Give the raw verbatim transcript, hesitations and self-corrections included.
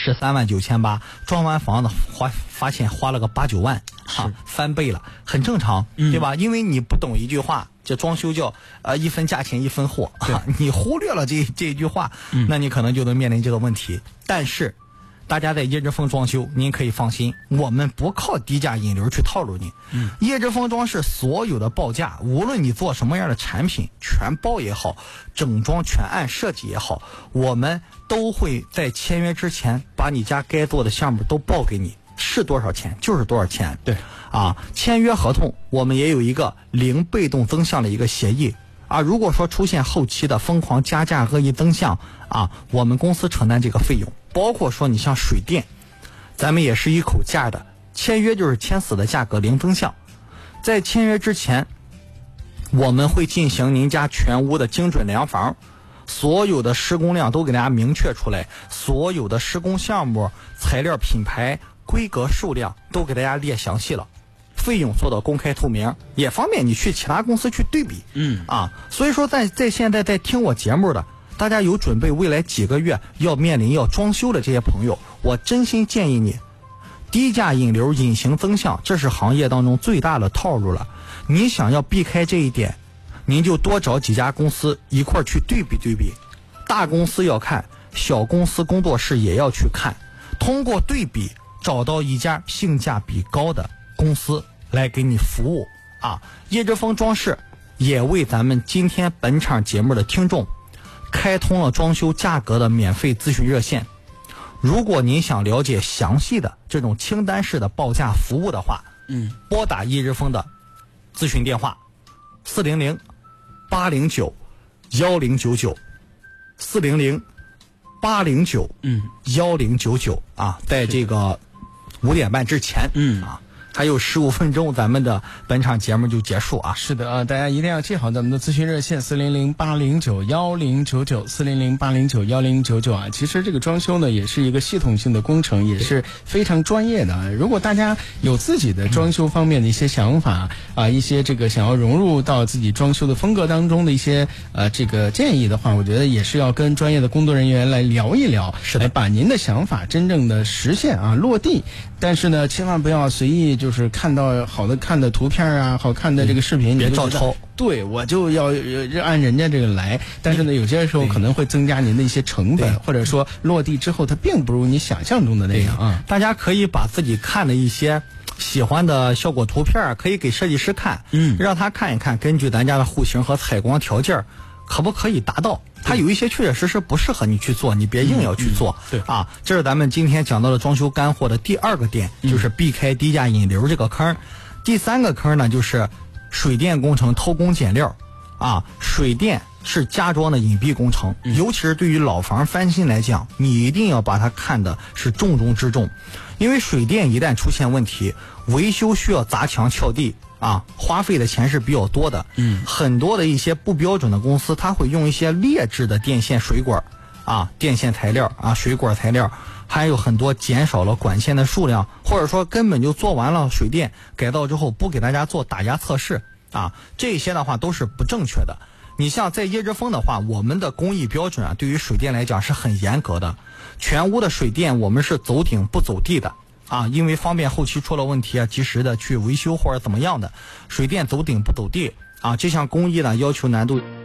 十三万九千八，装完房子花发现花了个八九万，啊，翻倍了，很正常，对吧？嗯、因为你不懂一句话，这装修叫呃一分价钱一分货，啊、你忽略了这这一句话，嗯、那你可能就能面临这个问题。但是，大家在叶之峰装修，您可以放心，我们不靠低价引流去套路你。嗯，叶之峰装饰所有的报价，无论你做什么样的产品，全包也好，整装全案设计也好，我们都会在签约之前把你家该做的项目都报给你，是多少钱就是多少钱。 对， 啊，签约合同我们也有一个零被动增项的一个协议。啊，如果说出现后期的疯狂加价、恶意增项啊，我们公司承担这个费用。包括说你像水电，咱们也是一口价的，签约就是签死的价格，零增项。在签约之前，我们会进行您家全屋的精准量房，所有的施工量都给大家明确出来，所有的施工项目、材料品牌、规格数量都给大家列详细了。费用做到公开透明，也方便你去其他公司去对比。嗯啊，所以说在在现在在听我节目的大家有准备未来几个月要面临要装修的这些朋友，我真心建议你，低价引流、隐形增项，这是行业当中最大的套路了。你想要避开这一点，您就多找几家公司一块去对比对比。大公司要看，小公司工作室也要去看，通过对比找到一家性价比高的公司来给你服务啊。叶之峰装饰也为咱们今天本场节目的听众开通了装修价格的免费咨询热线。如果您想了解详细的这种清单式的报价服务的话，嗯，拨打叶之峰的咨询电话四零零八零九幺零九九四零零八零九嗯幺零九九啊，在这个五点半之前，嗯啊。还有十五分钟，咱们的本场节目就结束啊！ 是的啊，大家一定要记好咱们的咨询热线四零零八零九幺零九九四零零八零九幺零九九啊。其实这个装修呢，也是一个系统性的工程，也是非常专业的。如果大家有自己的装修方面的一些想法啊，一些这个想要融入到自己装修的风格当中的一些呃这个建议的话，我觉得也是要跟专业的工作人员来聊一聊， 是的， 来把您的想法真正的实现啊落地。但是呢，千万不要随意就是看到好的看的图片啊，好看的这个视频， 别照抄。 对，我就要按人家这个来。但是呢，有些时候可能会增加您的一些成本，或者说落地之后它并不如你想象中的那样啊。 大家可以把自己看的一些喜欢的效果图片可以给设计师看，嗯，让他看一看，根据咱家的户型和采光条件可不可以达到。它有一些确确实实不适合你去做，你别硬要去做。 嗯嗯、对啊，这是咱们今天讲到的装修干货的第二个点，嗯、就是避开低价引流这个坑。第三个坑呢，就是水电工程偷工减料啊。水电是家装的隐蔽工程，嗯、尤其是对于老房翻新来讲，你一定要把它看的是重中之重，因为水电一旦出现问题，维修需要砸墙撬地。啊，花费的钱是比较多的。嗯，很多的一些不标准的公司，它会用一些劣质的电线、水管啊、电线材料啊、水管材料，还有很多减少了管线的数量，或者说根本就做完了水电改造之后不给大家做打压测试啊，这些的话都是不正确的。你像在叶之峰的话，我们的工艺标准啊，对于水电来讲是很严格的，全屋的水电我们是走顶不走地的。啊，因为方便后期出了问题啊，及时的去维修或者怎么样的，水电走顶不走地啊，这项工艺呢要求难度。